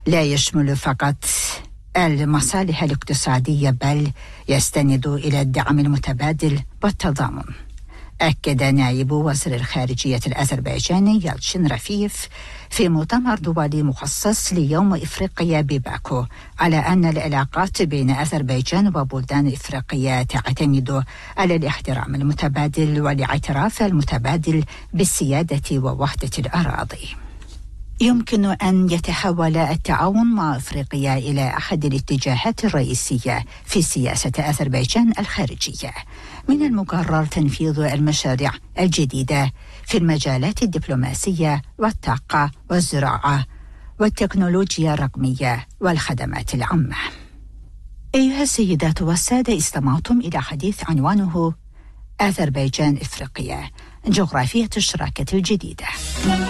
لا يشمل فقط المصالح الاقتصادية بل يستند إلى الدعم المتبادل والتضامن. أكد نائب وزير الخارجية الأذربيجاني يلتشن رفيف في مؤتمر دولي مخصص ليوم إفريقيا بباكو على أن العلاقات بين أذربيجان وبلدان إفريقيا تعتمد على الاحترام المتبادل والاعتراف المتبادل بالسيادة ووحدة الأراضي. يمكن أن يتحول التعاون مع أفريقيا إلى أحد الاتجاهات الرئيسية في سياسة أذربيجان الخارجية. من المقرر تنفيذ المشاريع الجديدة في المجالات الدبلوماسية والطاقة والزراعة والتكنولوجيا الرقمية والخدمات العامة. أيها السيدات والسادة، استمعتم إلى حديث عنوانه أذربيجان إفريقيا، جغرافية الشراكة الجديدة.